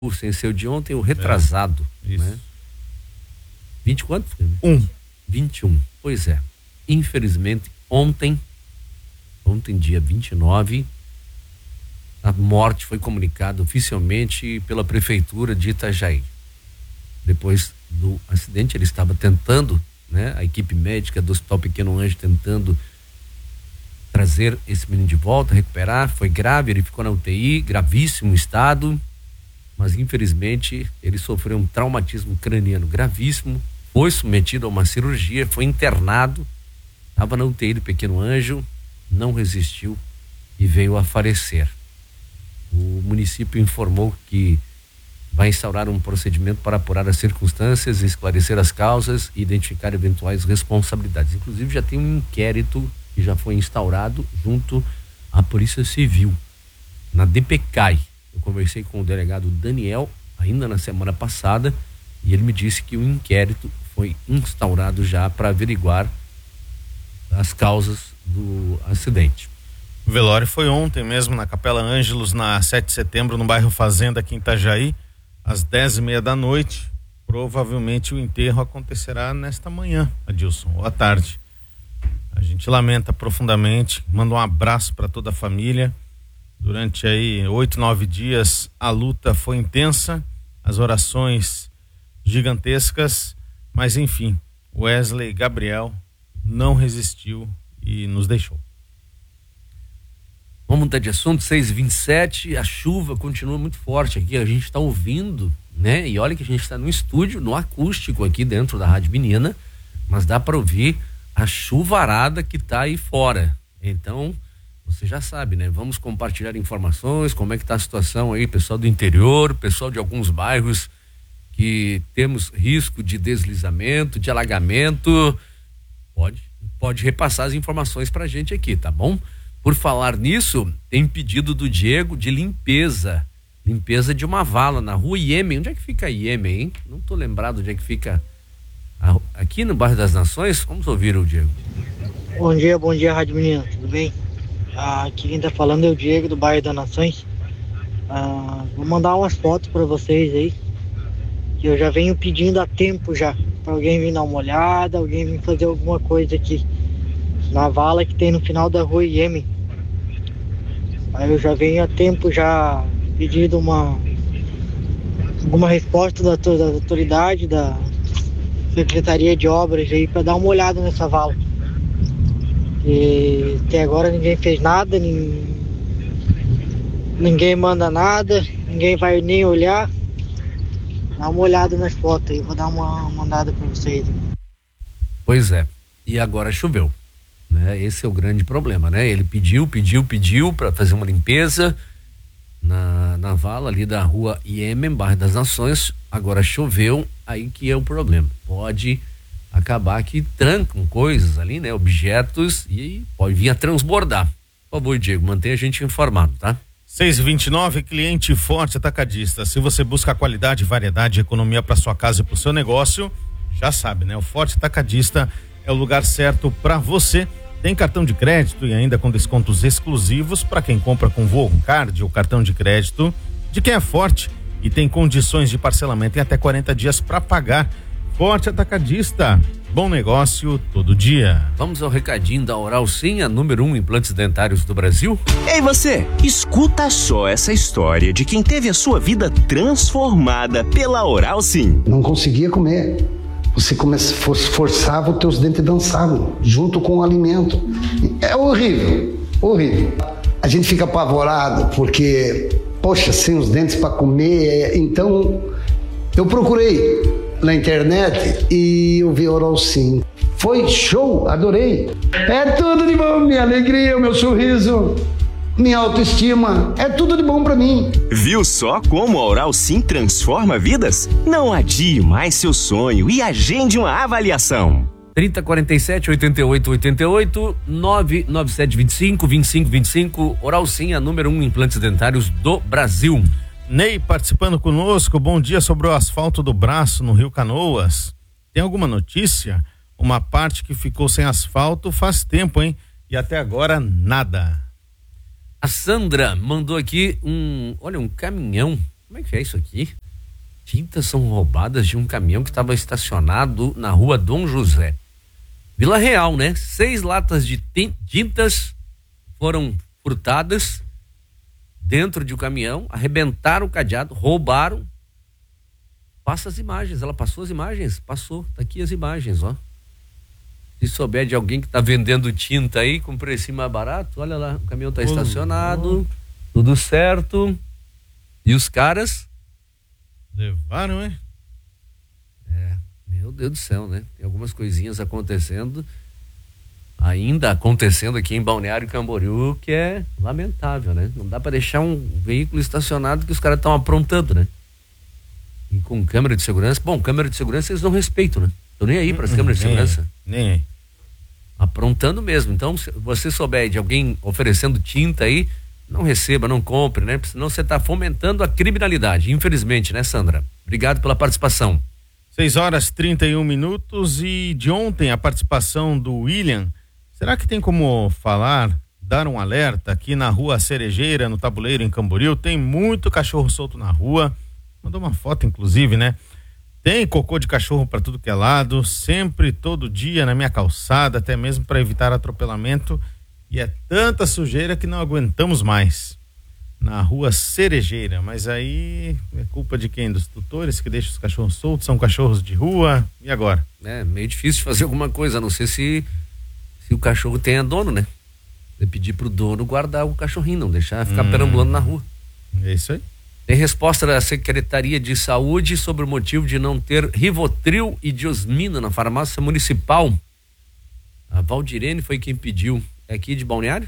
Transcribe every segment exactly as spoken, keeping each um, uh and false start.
sem ser o de ontem, o retrasado. É, isso. Né? vinte quanto? Um. vinte e um. Pois é. Infelizmente, ontem, ontem, dia vinte e nove, a morte foi comunicada oficialmente pela prefeitura de Itajaí. Depois do acidente, ele estava tentando, né, a equipe médica do Hospital Pequeno Anjo tentando trazer esse menino de volta, recuperar. Foi grave, ele ficou na U T I, gravíssimo estado, mas infelizmente ele sofreu um traumatismo craniano gravíssimo, foi submetido a uma cirurgia, foi internado, estava na U T I do Pequeno Anjo, não resistiu e veio a falecer. O município informou que vai instaurar um procedimento para apurar as circunstâncias, esclarecer as causas e identificar eventuais responsabilidades. Inclusive já tem um inquérito que já foi instaurado junto à Polícia Civil, na D P C A I. Eu conversei com o delegado Daniel ainda na semana passada e ele me disse que o inquérito foi instaurado já para averiguar as causas do acidente. O velório foi ontem mesmo na Capela Ângelos, na sete de setembro, no bairro Fazenda, aqui em Itajaí, às dez e meia da noite. Provavelmente o enterro acontecerá nesta manhã, Adilson, ou à tarde. A gente lamenta profundamente, manda um abraço para toda a família. Durante aí oito, nove dias a luta foi intensa, as orações gigantescas, mas enfim, Wesley Gabriel não resistiu e nos deixou. Vamos mudar de assunto, seis e vinte e sete, a chuva continua muito forte aqui, a gente está ouvindo, né? E olha que a gente está no estúdio, no acústico aqui dentro da Rádio Menina, mas dá para ouvir a chuvarada que tá aí fora. Então, você já sabe, né? Vamos compartilhar informações, como é que tá a situação aí, pessoal do interior, pessoal de alguns bairros que temos risco de deslizamento, de alagamento. Pode, pode repassar as informações pra gente aqui, tá bom? Por falar nisso, tem pedido do Diego de limpeza, limpeza de uma vala na rua Iêmen. Onde é que fica Iêmen, hein? Não tô lembrado onde é que fica. Aqui no bairro das Nações. Vamos ouvir o Diego. Bom dia, bom dia, Rádio Menina, tudo bem? Ah, aqui quem tá falando é o Diego do bairro das Nações. Ah, vou mandar umas fotos para vocês aí, que eu já venho pedindo há tempo já, para alguém vir dar uma olhada, alguém vir fazer alguma coisa aqui na vala que tem no final da rua Iêmen. Aí eu já venho há tempo já pedindo uma alguma resposta da, da autoridade, da Secretaria de Obras aí, para dar uma olhada nessa vala. E até agora ninguém fez nada, ninguém, ninguém manda nada, ninguém vai nem olhar. Dá uma olhada nas fotos aí, vou dar uma mandada para vocês. Pois é, e agora choveu, né? Esse é o grande problema, né? Ele pediu, pediu, pediu para fazer uma limpeza na, na vala ali da rua Iêmen, bairro das Nações. Agora choveu, aí que é o problema. Pode acabar que trancam coisas ali, né? Objetos, e pode vir a transbordar. Por favor, Diego, mantenha a gente informado, tá? seis e vinte e nove, cliente Forte Atacadista. Se você busca qualidade, variedade e economia para sua casa e para o seu negócio, já sabe, né? O Forte Atacadista é o lugar certo para você. Tem cartão de crédito e ainda com descontos exclusivos para quem compra com Voon Card ou cartão de crédito de quem é forte e tem condições de parcelamento em até quarenta dias para pagar. Forte Atacadista, bom negócio todo dia. Vamos ao recadinho da Oral Sim, a número um implantes dentários do Brasil. Ei você, escuta só essa história de quem teve a sua vida transformada pela Oral Sim. Não conseguia comer. Você começa, forçava, os teus dentes dançavam junto com o alimento. É horrível, horrível. A gente fica apavorado porque, poxa, sem os dentes para comer. Então, eu procurei na internet e eu vi Oral Sim. Foi show, adorei. É tudo de bom, minha alegria, o meu sorriso, minha autoestima, é tudo de bom pra mim. Viu só como a Oral Sim transforma vidas? Não adie mais seu sonho e agende uma avaliação. trinta, quarenta e sete, oitenta e oito, oitenta e oito, nove nove sete, vinte e cinco, vinte e cinco, vinte e cinco. Oral Sim, a número um implantes dentários do Brasil. Ney participando conosco, bom dia. Sobre o asfalto do Braço no Rio Canoas, tem alguma notícia? Uma parte que ficou sem asfalto faz tempo, hein? E até agora nada. A Sandra mandou aqui um, olha, um caminhão, como é que é isso aqui? Tintas são roubadas de um caminhão que estava estacionado na rua Dom José. Vila Real, né? Seis latas de tintas foram furtadas dentro de um caminhão, arrebentaram o cadeado, roubaram. Passa as imagens, ela passou as imagens, passou, tá aqui as imagens, ó. Se souber de alguém que tá vendendo tinta aí com preço mais barato, olha lá, o caminhão tá estacionado, tudo certo. E os caras levaram, hein? É, meu Deus do céu, né? Tem algumas coisinhas acontecendo, ainda acontecendo aqui em Balneário Camboriú, que é lamentável, né? Não dá para deixar um veículo estacionado que os caras estão aprontando, né? E com câmera de segurança, bom, câmera de segurança eles não respeitam, né? Estão nem aí para as câmeras de segurança. Nem aí. Aprontando mesmo. Então, se você souber de alguém oferecendo tinta aí, não receba, não compre, né? Senão você está fomentando a criminalidade, infelizmente, né, Sandra? Obrigado pela participação. seis horas e trinta e um minutos e de ontem a participação do William. Será que tem como falar, dar um alerta aqui na rua Cerejeira, no Tabuleiro, em Camboriú? Tem muito cachorro solto na rua. Mandou uma foto, inclusive, né? Tem cocô de cachorro para tudo que é lado, sempre, todo dia na minha calçada, até mesmo para evitar atropelamento. E é tanta sujeira que não aguentamos mais. Na rua Cerejeira. Mas aí é culpa de quem? Dos tutores que deixam os cachorros soltos? São cachorros de rua? E agora? É meio difícil fazer alguma coisa, a não ser se, se o cachorro tenha dono, né? Você pedir pro dono guardar o cachorrinho, não deixar ficar hum, perambulando na rua. É isso aí. Tem resposta da Secretaria de Saúde sobre o motivo de não ter Rivotril e Diosmina na farmácia municipal. A Valdirene foi quem pediu. É aqui de Balneário?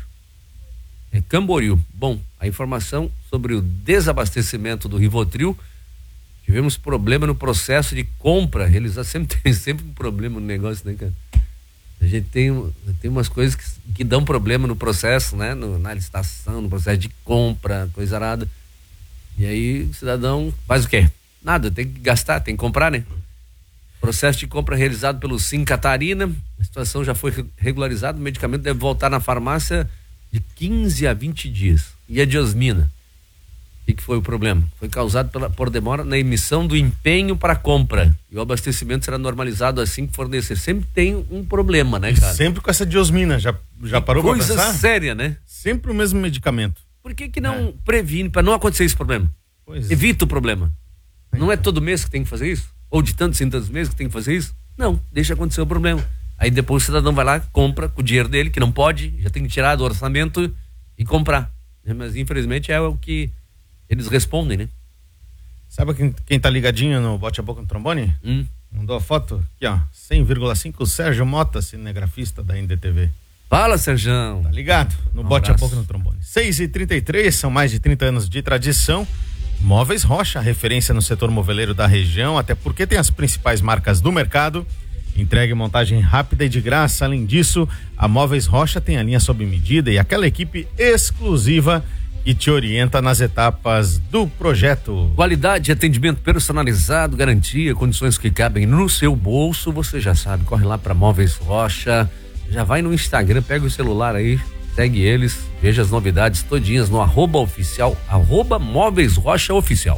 É Camboriú. Bom, a informação sobre o desabastecimento do Rivotril, tivemos problema no processo de compra. Eles sempre tem sempre um problema no negócio, né, cara? A gente tem, tem umas coisas que, que dão problema no processo, né? No, na licitação, no processo de compra, coisa arada. E aí o cidadão faz o quê? Nada, tem que gastar, tem que comprar, né? Processo de compra realizado pelo Sim Catarina, a situação já foi regularizada, o medicamento deve voltar na farmácia de quinze a vinte dias. E a Diosmina? O que, que foi o problema? Foi causado pela, por demora na emissão do empenho para compra. E o abastecimento será normalizado assim que fornecer. Sempre tem um problema, né, cara? E sempre com essa Diosmina, já, já parou pra pensar? Coisa séria, né? Sempre o mesmo medicamento. Por que que não é. previne para não acontecer esse problema? Pois Evita é. o problema. É. Não é todo mês que tem que fazer isso? Ou de tantos em tantos meses que tem que fazer isso? Não, deixa acontecer o problema. Aí depois o cidadão vai lá, compra com o dinheiro dele, que não pode, já tem que tirar do orçamento e comprar. Mas infelizmente é o que eles respondem, né? Sabe quem, quem tá ligadinho no Bote a Boca no Trombone? Hum. Mandou a foto aqui, ó, cem vírgula cinco, Sérgio Mota, cinegrafista da N D T V. Fala, Sérgio. Tá ligado? No um Bote abraço. A Boca no Trombone. seis e trinta e três, são mais de trinta anos de tradição. Móveis Rocha, referência no setor moveleiro da região, até porque tem as principais marcas do mercado. Entrega e montagem rápida e de graça. Além disso, a Móveis Rocha tem a linha sob medida e aquela equipe exclusiva que te orienta nas etapas do projeto. Qualidade, atendimento personalizado, garantia, condições que cabem no seu bolso. Você já sabe, corre lá para Móveis Rocha. Já vai no Instagram, pega o celular aí, segue eles, veja as novidades todinhas no arroba oficial, arroba Móveis Rocha Oficial.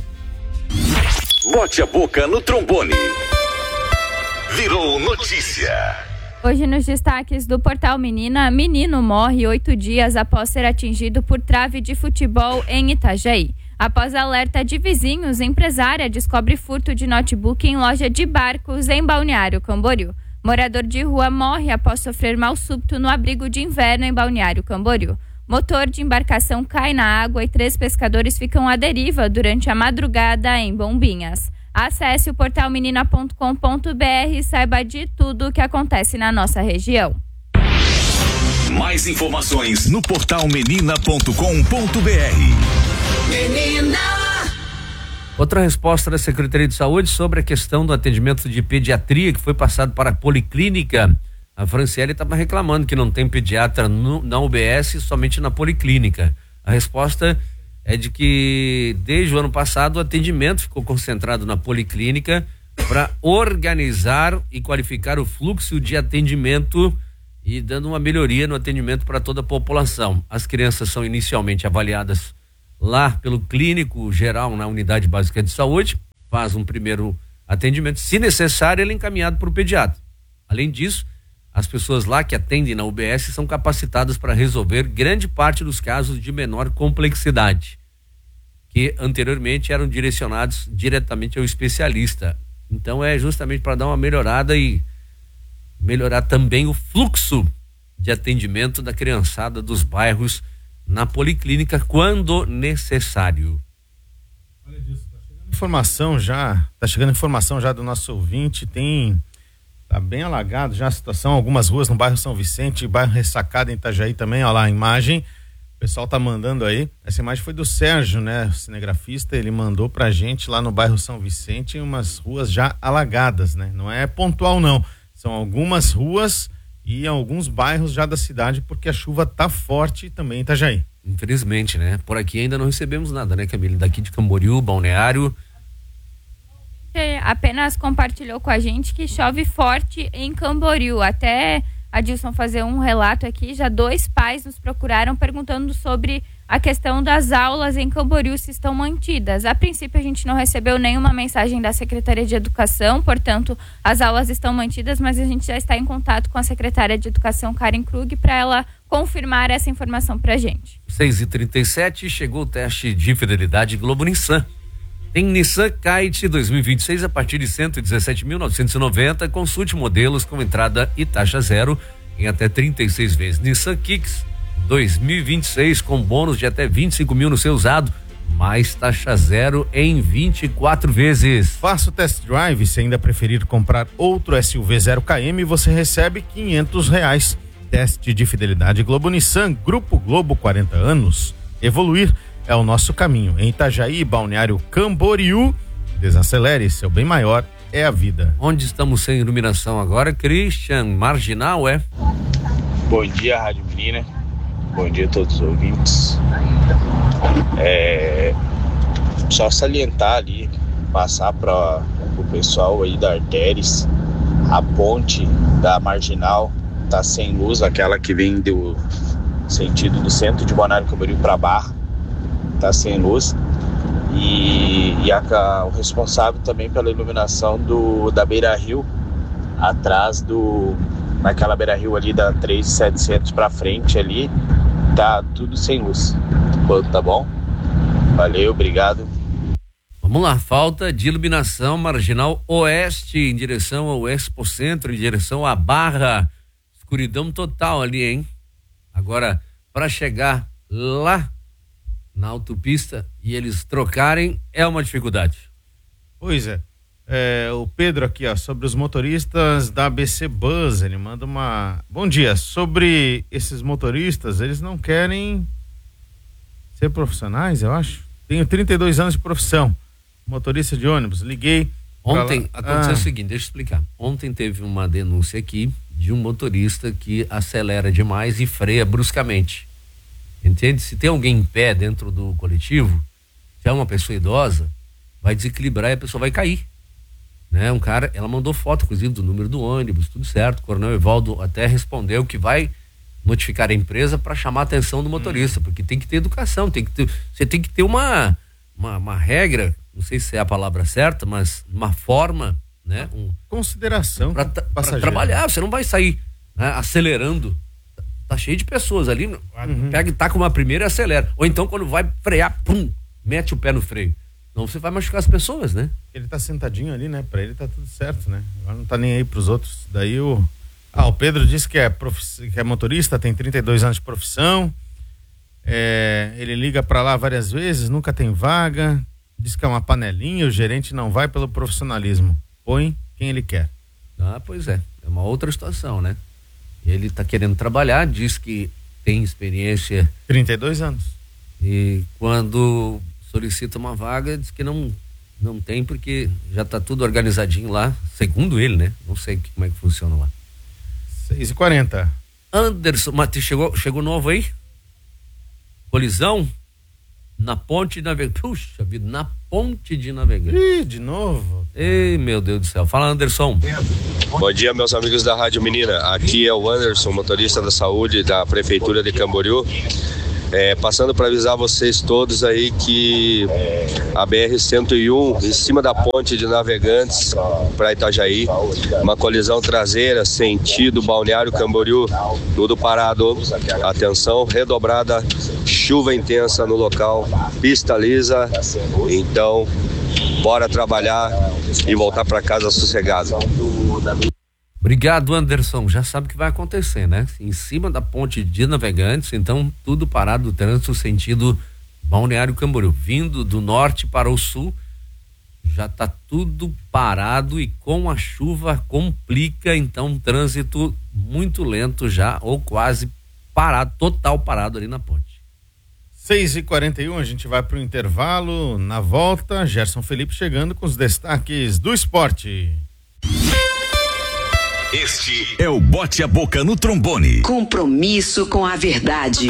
Bote a Boca no Trombone. Virou notícia. Hoje nos destaques do Portal Menina, menino morre oito dias após ser atingido por trave de futebol em Itajaí. Após alerta de vizinhos, empresária descobre furto de notebook em loja de barcos em Balneário Camboriú. Morador de rua morre após sofrer mal súbito no abrigo de inverno em Balneário Camboriú. Motor de embarcação cai na água e três pescadores ficam à deriva durante a madrugada em Bombinhas. Acesse o portal menina ponto com ponto b r e saiba de tudo o que acontece na nossa região. Mais informações no portal menina ponto com ponto b r. Menina! Outra resposta da Secretaria de Saúde sobre a questão do atendimento de pediatria que foi passado para a Policlínica. A Franciele estava reclamando que não tem pediatra no, na U B S, somente na Policlínica. A resposta é de que desde o ano passado o atendimento ficou concentrado na Policlínica para organizar e qualificar o fluxo de atendimento e dando uma melhoria no atendimento para toda a população. As crianças são inicialmente avaliadas lá pelo clínico geral na unidade básica de saúde, faz um primeiro atendimento, se necessário ele é encaminhado para o pediatra. Além disso, as pessoas lá que atendem na U B S são capacitadas para resolver grande parte dos casos de menor complexidade, que anteriormente eram direcionados diretamente ao especialista. Então é justamente para dar uma melhorada e melhorar também o fluxo de atendimento da criançada dos bairros na policlínica quando necessário. Olha disso, tá chegando informação já, tá chegando informação já do nosso ouvinte, tem, tá bem alagado já a situação, algumas ruas no bairro São Vicente, bairro Ressacada em Itajaí também, olha lá a imagem, o pessoal tá mandando aí, essa imagem foi do Sérgio, né, cinegrafista, ele mandou pra gente lá no bairro São Vicente umas ruas já alagadas, né, não é pontual não, são algumas ruas e alguns bairros já da cidade, porque a chuva tá forte também em Itajaí. Infelizmente, né? Por aqui ainda não recebemos nada, né, Camila? Daqui de Camboriú, Balneário. Apenas compartilhou com a gente que chove forte em Camboriú. Até a Dilson fazer um relato aqui, já dois pais nos procuraram perguntando sobre a questão das aulas em Camboriú, se estão mantidas. A princípio a gente não recebeu nenhuma mensagem da Secretaria de Educação, portanto as aulas estão mantidas, mas a gente já está em contato com a Secretária de Educação, Karen Krug, para ela confirmar essa informação pra gente. seis e trinta e sete, chegou o teste de fidelidade Globo Nissan. Tem Nissan Kite dois mil e vinte e seis a partir de cento e dezessete mil novecentos e noventa, consulte modelos com entrada e taxa zero em até trinta e seis vezes. Nissan Kicks dois mil e vinte e seis com bônus de até vinte e cinco mil no seu usado, mais taxa zero em vinte e quatro vezes. Faça o test drive, se ainda preferir comprar outro S U V zero quilômetros, você recebe quinhentos reais. Teste de fidelidade Globo Nissan, Grupo Globo, quarenta anos. Evoluir é o nosso caminho. Em Itajaí, Balneário Camboriú, desacelere, seu bem maior é a vida. Onde estamos sem iluminação agora, Christian? Marginal, é? Bom dia, Rádio Menina. Bom dia a todos os ouvintes. É, só salientar ali, passar para o pessoal aí da Artéries, a ponte da Marginal tá sem luz, aquela que vem do sentido do centro de Balneário Camboriú para Barra, tá sem luz. E, e a, o responsável também pela iluminação do, da Beira Rio, atrás do, naquela Beira Rio ali da três mil e setecentos para frente ali, tá tudo sem luz. Tá bom? Valeu, obrigado. Vamos lá, falta de iluminação Marginal Oeste em direção ao Expo Centro, em direção à Barra. Escuridão total ali, hein? Agora, para chegar lá na autopista e eles trocarem, é uma dificuldade. Pois é. É, o Pedro aqui, ó, sobre os motoristas da A B C Bus, ele manda uma... Bom dia, sobre esses motoristas, eles não querem ser profissionais, eu acho. Tenho trinta e dois anos de profissão, motorista de ônibus, liguei... Ontem, aconteceu ah. o seguinte, deixa eu explicar. Ontem teve uma denúncia aqui de um motorista que acelera demais e freia bruscamente. Entende? Se tem alguém em pé dentro do coletivo, se é uma pessoa idosa, vai desequilibrar e a pessoa vai cair. Né? Um cara, ela mandou foto, inclusive, do número do ônibus, tudo certo. O Coronel Evaldo até respondeu que vai notificar a empresa para chamar a atenção do motorista, hum. porque tem que ter educação, tem que ter, você tem que ter uma, uma, uma regra, não sei se é a palavra certa, mas uma forma, né? Um, consideração para tra trabalhar, você não vai sair, né, acelerando. Tá cheio de pessoas ali, uhum. pega e taca uma primeira e acelera. Ou então quando vai frear, pum, mete o pé no freio. Não, você vai machucar as pessoas, né? Ele tá sentadinho ali, né? Pra ele tá tudo certo, né? Agora não tá nem aí pros outros. Daí o... Ah, o Pedro disse que é, profiss... que é motorista, tem trinta e dois anos de profissão. É... Ele liga pra lá várias vezes, nunca tem vaga. Diz que é uma panelinha, o gerente não vai pelo profissionalismo. Põe quem ele quer. Ah, pois é. É uma outra situação, né? Ele tá querendo trabalhar, diz que tem experiência... trinta e dois anos. E quando solicita uma vaga, diz que não, não tem, porque já tá tudo organizadinho lá, segundo ele, né? Não sei como é que funciona lá. seis e quarenta. Anderson, Matheus, chegou, chegou novo aí? Colisão na ponte de Navegantes. Puxa vida, na ponte de Navegantes. Ih, de novo? Ei, meu Deus do céu. Fala, Anderson. Bom dia, meus amigos da Rádio Menina. Aqui é o Anderson, motorista da saúde da Prefeitura de Camboriú. É, passando para avisar vocês todos aí que a B R cento e um, em cima da ponte de Navegantes para Itajaí, uma colisão traseira sentido Balneário Camboriú, tudo parado. Atenção, redobrada, chuva intensa no local, pista lisa. Então, bora trabalhar e voltar para casa sossegado. Obrigado, Anderson. Já sabe o que vai acontecer, né? Em cima da ponte de Navegantes, então tudo parado, o trânsito sentido Balneário Camboriú, vindo do norte para o sul, já está tudo parado e com a chuva complica, então um trânsito muito lento já, ou quase parado, total parado ali na ponte. seis e quarenta e um, a gente vai para o intervalo. Na volta, Gerson Felipe chegando com os destaques do esporte. Este é o Bote a Boca no Trombone. Compromisso com a verdade.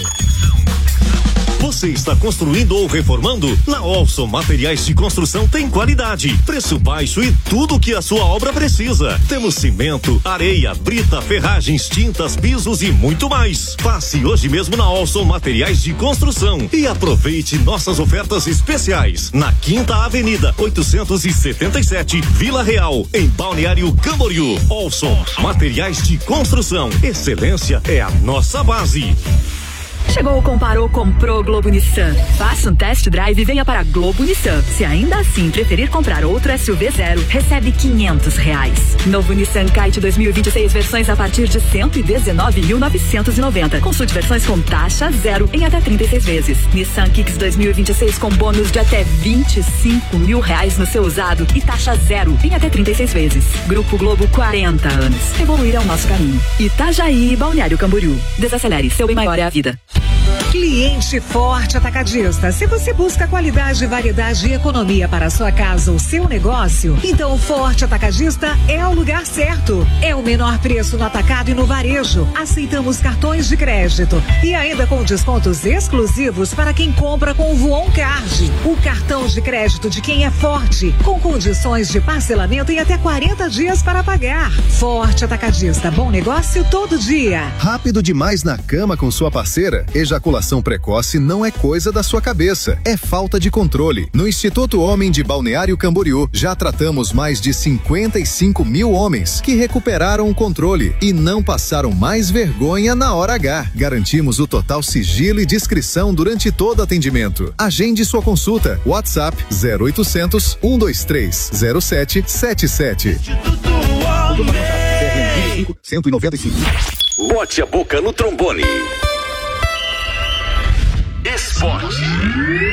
Você está construindo ou reformando? Na Olson Materiais de Construção tem qualidade, preço baixo e tudo o que a sua obra precisa. Temos cimento, areia, brita, ferragens, tintas, pisos e muito mais. Passe hoje mesmo na Olson Materiais de Construção e aproveite nossas ofertas especiais. Na Quinta Avenida, oitocentos e setenta e sete, Vila Real, em Balneário Camboriú. Olson Materiais de Construção. Excelência é a nossa base. Chegou, comparou, comprou Globo Nissan. Faça um test drive e venha para Globo Nissan. Se ainda assim preferir comprar outro S U V zero, recebe quinhentos reais. Novo Nissan Kite dois mil e vinte e seis, versões a partir de cento e dezenove mil novecentos e noventa. Consulte versões com taxa zero em até trinta e seis vezes. Nissan Kicks dois mil e vinte e seis com bônus de até vinte e cinco mil reais no seu usado e taxa zero em até trinta e seis vezes. Grupo Globo, quarenta anos. Evoluir é o nosso caminho. Itajaí e Balneário Camboriú. Desacelere, seu bem maior é a vida. Cliente Forte Atacadista. Se você busca qualidade, variedade e economia para a sua casa ou seu negócio, então o Forte Atacadista é o lugar certo. É o menor preço no atacado e no varejo. Aceitamos cartões de crédito e ainda com descontos exclusivos para quem compra com o Voon Card. O cartão de crédito de quem é forte, com condições de parcelamento em até quarenta dias para pagar. Forte Atacadista, bom negócio todo dia. Rápido demais na cama com sua parceira? Ejaculação precoce não é coisa da sua cabeça, é falta de controle. No Instituto Homem de Balneário Camboriú, já tratamos mais de cinquenta e cinco mil homens que recuperaram o controle e não passaram mais vergonha na hora H. Garantimos o total sigilo e discrição durante todo atendimento. Agende sua consulta. WhatsApp zero oitocentos, um dois três, zero sete sete sete. cento e noventa e cinco. Bote a Boca no Trombone. Esporte.